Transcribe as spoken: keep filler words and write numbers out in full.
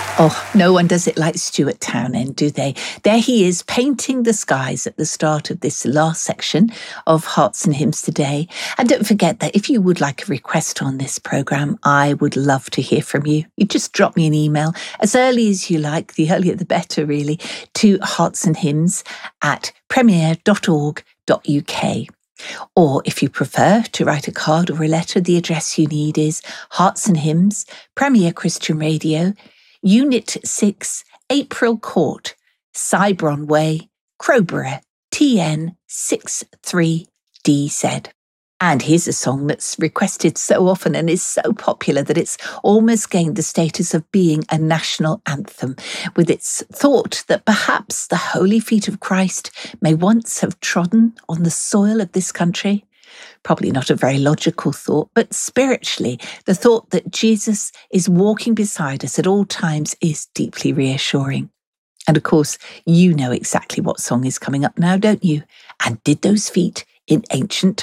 Oh, no one does it like Stuart Townend, do they? There he is, painting the skies at the start of this last section of Hearts and Hymns today. And don't forget that if you would like a request on this programme, I would love to hear from you. You just drop me an email as early as you like, the earlier the better really, to hearts and hymns at premier dot org dot U K. Or if you prefer to write a card or a letter, the address you need is Hearts and Hymns, Premier Christian Radio, Unit six, April Court, Cybron Way, Crowborough, T N six three D Z. And here's a song that's requested so often and is so popular that it's almost gained the status of being a national anthem, with its thought that perhaps the holy feet of Christ may once have trodden on the soil of this country. Probably not a very logical thought, but spiritually, the thought that Jesus is walking beside us at all times is deeply reassuring. And of course, you know exactly what song is coming up now, don't you? And did those feet in ancient